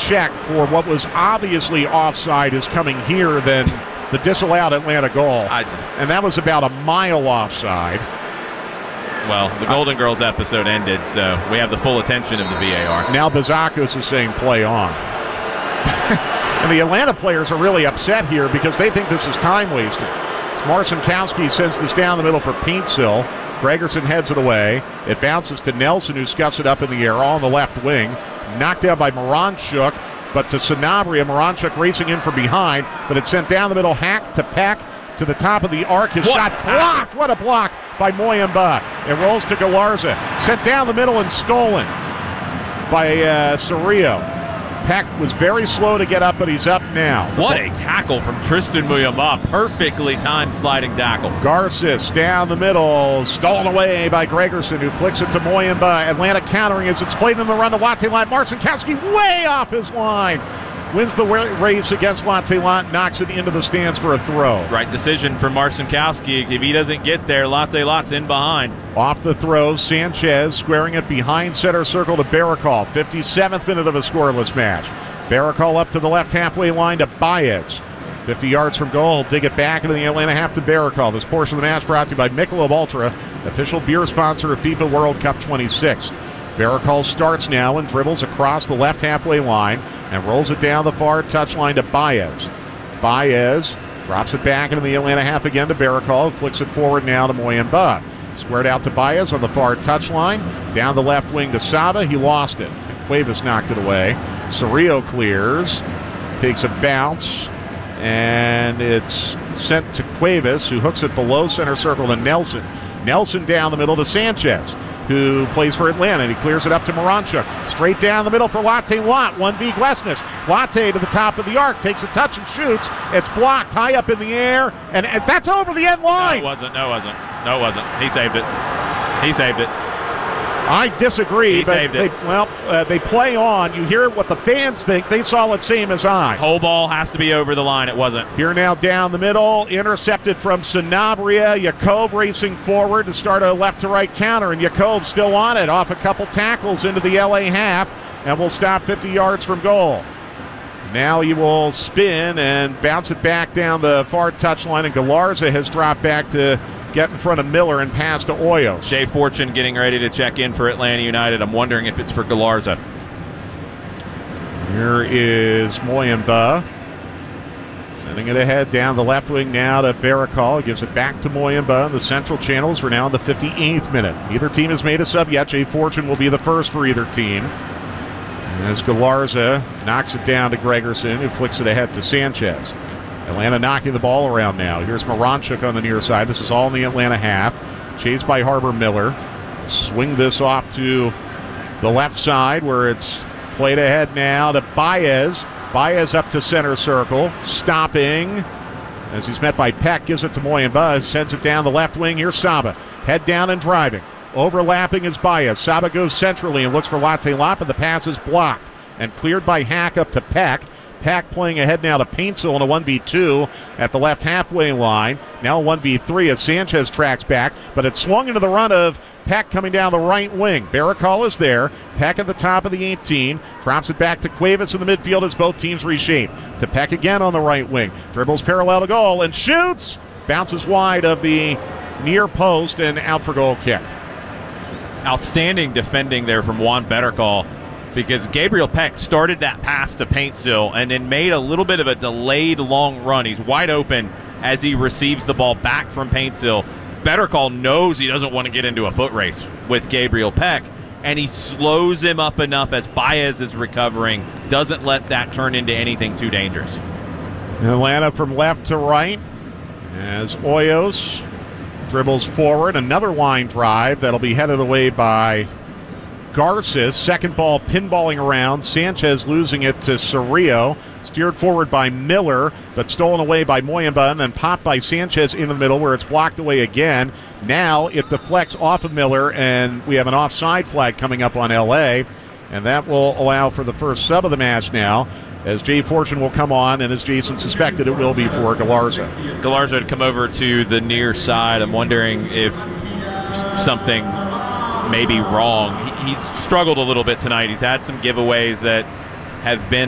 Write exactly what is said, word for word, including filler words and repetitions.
check for what was obviously offside is coming here than the disallowed Atlanta goal. I just, and that was about a mile offside. Well, the Golden uh, Girls episode ended, so we have the full attention of the V A R. Now Bazakos is saying play on. And the Atlanta players are really upset here because they think this is time wasted. Marcinkowski sends this down the middle for Paintsill. Gregerson heads it away. It bounces to Nelson, who scuffs it up in the air, all on the left wing. Knocked down by Moranchuk, but to Sanabria. Moranchuk racing in from behind, but it's sent down the middle. Hack to Peck to the top of the arc. His what? shot blocked. What a block by Moyamba. It rolls to Galarza. Sent down the middle and stolen by uh, Cerrillo. Peck was very slow to get up, but he's up now. What a tackle from Tristan Muyamba. Perfectly timed sliding tackle. Garces down the middle, stolen away by Gregerson, who flicks it to Moyamba. Atlanta countering as it's played in the run to Latte-Lant. Marcinkowski way off his line. Wins the race against Latte-Lant, knocks it into the stands for a throw. Right decision for Marcinkowski. If he doesn't get there, Latte-Lant's in behind. Off the throw, Sanchez squaring it behind center circle to Barakal. fifty-seventh minute of a scoreless match. Barakal up to the left halfway line to Baez. fifty yards from goal, dig it back into the Atlanta half to Barakal. This portion of the match brought to you by Michelob Ultra, official beer sponsor of FIFA World Cup twenty-six. Barakal starts now and dribbles across the left halfway line and rolls it down the far touchline to Baez. Baez drops it back into the Atlanta half again to Barakal, flicks it forward now to Moyamba. Squared out to Baez on the far touchline, down the left wing to Saba. He lost it. Cuevas knocked it away. Cerrillo clears, takes a bounce, and it's sent to Cuevas, who hooks it below center circle to Nelson. Nelson down the middle to Sanchez, who plays for Atlanta, and he clears it up to Moranchuk. Straight down the middle for Latte-Lant. one v Glesnes. Latte to the top of the arc, takes a touch and shoots. It's blocked high up in the air, and, and that's over the end line. No, it wasn't. No, it wasn't. No, it wasn't. He saved it. He saved it. I disagree. He but saved they, it. Well, uh, they play on. You hear what the fans think. They saw it same as I. Whole ball has to be over the line. It wasn't. Here now down the middle. Intercepted from Sanabria. Jacob racing forward to start a left-to-right counter, and Jacob still on it. Off a couple tackles into the L A half, and will stop fifty yards from goal. Now he will spin and bounce it back down the far touchline, and Galarza has dropped back to get in front of Miller and pass to Hoyos. Jay Fortune getting ready to check in for Atlanta United. I'm wondering if it's for Galarza. Here is Moyamba. Sending it ahead down the left wing now to Barakal. Gives it back to Moyamba in the central channels. We're now in the fifty-eighth minute. Neither team has made a sub yet. Jay Fortune will be the first for either team. As Galarza knocks it down to Gregerson, who flicks it ahead to Sanchez. Atlanta knocking the ball around now. Here's Moranchuk on the near side. This is all in the Atlanta half. Chased by Harbor Miller. Swing this off to the left side where it's played ahead now to Baez. Baez up to center circle. Stopping as he's met by Peck. Gives it to Moyamba. Sends it down the left wing. Here's Saba. Head down and driving. Overlapping is Baez. Saba goes centrally and looks for Latte-Lant, but the pass is blocked and cleared by Hack up to Peck. Peck playing ahead now to Paintsill in a one v two at the left halfway line. Now a one v three as Sanchez tracks back, but it's swung into the run of Peck coming down the right wing. Barakal is there. Peck at the top of the eighteen. Drops it back to Cuevas in the midfield as both teams reshape. To Peck again on the right wing. Dribbles parallel to goal and shoots. Bounces wide of the near post and out for goal kick. Outstanding defending there from Juan Bettercall, because Gabriel Peck started that pass to Paintsill and then made a little bit of a delayed long run. He's wide open as he receives the ball back from Paintsill. Bettercall knows he doesn't want to get into a foot race with Gabriel Peck, and he slows him up enough as Baez is recovering, doesn't let that turn into anything too dangerous. Atlanta from left to right as Hoyos dribbles forward. Another line drive that'll be headed away by Garces. Second ball pinballing around. Sanchez losing it to Cerrillo. Steered forward by Miller, but stolen away by Moyamba, and then popped by Sanchez in the middle where it's blocked away again. Now it deflects off of Miller, and we have an offside flag coming up on L A, and that will allow for the first sub of the match now, as Jay Fortune will come on, and as Jason suspected, it will be for Galarza. Galarza would come over to the near side. I'm wondering if something may be wrong. He, he's struggled a little bit tonight. He's had some giveaways that have been